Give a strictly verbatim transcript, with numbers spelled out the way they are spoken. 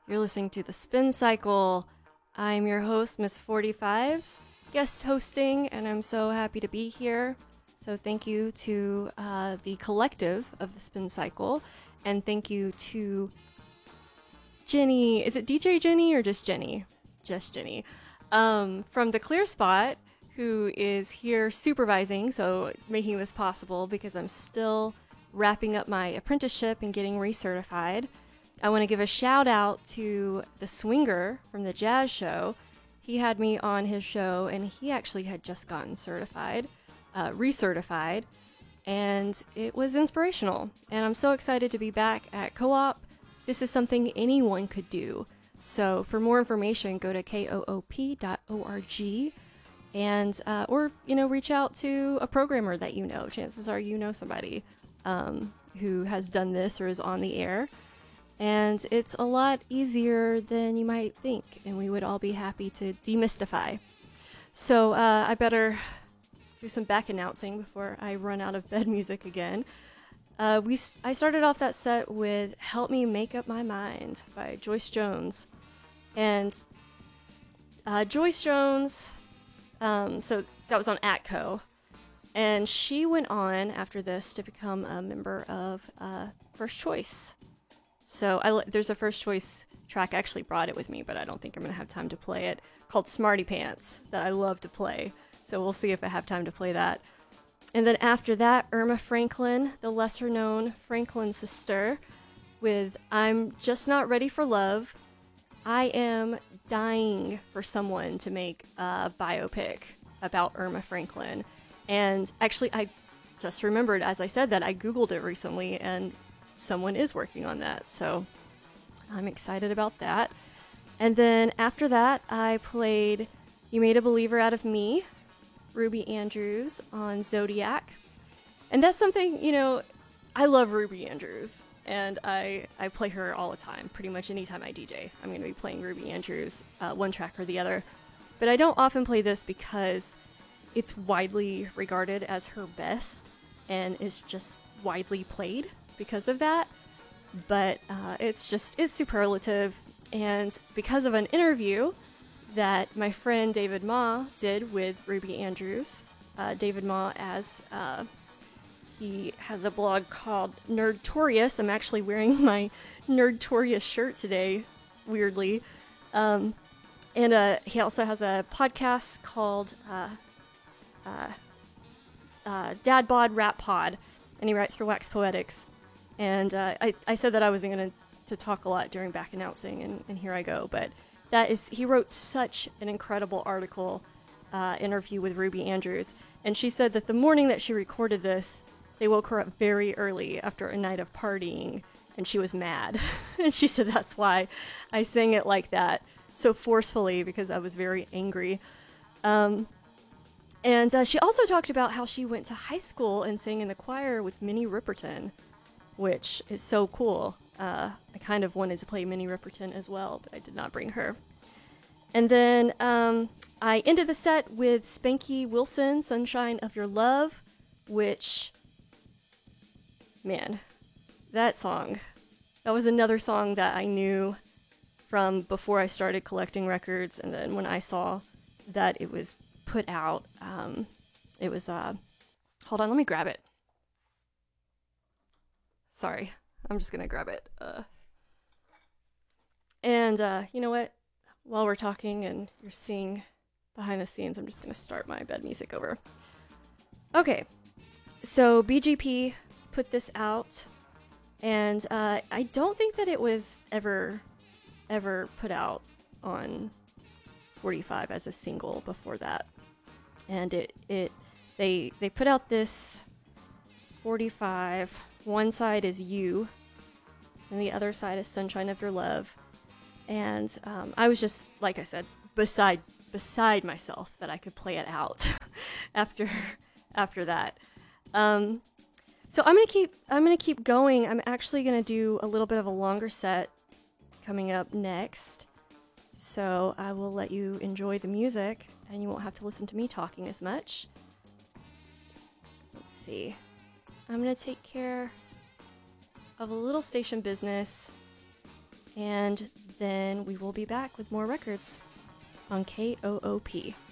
You're listening to The Spin Cycle. I'm your host, Miss forty-fives, guest hosting, and I'm so happy to be here. So thank you to uh, the collective of The Spin Cycle, and thank you to Jenny. Is it D J Jenny or just Jenny? Just Jenny. Um, from The Clear Spot, who is here supervising, so making this possible because I'm still wrapping up my apprenticeship and getting recertified. I want to give a shout out to the Swinger from the Jazz Show. He had me on his show, and he actually had just gotten certified, uh, recertified, and it was inspirational. And I'm so excited to be back at Co-op. This is something anyone could do. So for more information, go to koop dot org and uh, or you know reach out to a programmer that you know. Chances are you know somebody um, who has done this or is on the air. And it's a lot easier than you might think, and we would all be happy to demystify. So uh, I better do some back announcing before I run out of bed music again. Uh, we st- I started off that set with Help Me Make Up My Mind by Joyce Jones. And uh, Joyce Jones, um, so that was on Atco. And she went on after this to become a member of uh, First Choice. So I, there's a First Choice track. I actually brought it with me, but I don't think I'm going to have time to play it, called Smarty Pants, that I love to play. So we'll see if I have time to play that. And then after that, Irma Franklin, the lesser-known Franklin sister, with I'm Just Not Ready for Love. I am dying for someone to make a biopic about Irma Franklin. And actually, I just remembered, as I said that, I Googled it recently, and someone is working on that, so I'm excited about that. And then after that, I played You Made a Believer Out of Me, Ruby Andrews on Zodiac. And that's something, you know, I love Ruby Andrews, and I, I play her all the time. Pretty much anytime I D J, I'm going to be playing Ruby Andrews, uh, one track or the other. But I don't often play this because it's widely regarded as her best, and is just widely played because of that, but uh, it's just, it's superlative. And because of an interview that my friend David Ma did with Ruby Andrews, uh, David Ma, as uh, he has a blog called Nerdtorious. I'm actually wearing my Nerdtorious shirt today, weirdly. Um, and uh, he also has a podcast called uh, uh, uh, Dad Bod Rap Pod, and he writes for Wax Poetics. And uh, I, I said that I wasn't going to talk a lot during back announcing, and, and here I go. But that is, he wrote such an incredible article, uh, interview with Ruby Andrews. And she said that the morning that she recorded this, they woke her up very early after a night of partying, and she was mad. And she said that's why I sang it like that, so forcefully, because I was very angry. Um, and uh, she also talked about how she went to high school and sang in the choir with Minnie Riperton, which is so cool. Uh, I kind of wanted to play Minnie Riperton as well, but I did not bring her. And then um, I ended the set with Spanky Wilson, Sunshine of Your Love, which, man, that song, that was another song that I knew from before I started collecting records, and then when I saw that it was put out, um, it was, uh, hold on, let me grab it. Sorry, I'm just gonna grab it. Uh, and uh, you know what? While we're talking and you're seeing behind the scenes, I'm just gonna start my bed music over. Okay, so B G P put this out, and uh, I don't think that it was ever, ever put out on forty-five as a single before that. And it, it, they, they put out this forty-five. One side is You, and the other side is Sunshine of Your Love. And um, I was just, like I said, beside beside myself that I could play it out after after that. Um, so I'm gonna keep I'm gonna keep going. I'm actually gonna do a little bit of a longer set coming up next. So I will let you enjoy the music, and you won't have to listen to me talking as much. Let's see. I'm going to take care of a little station business, And then we will be back with more records on K O O P.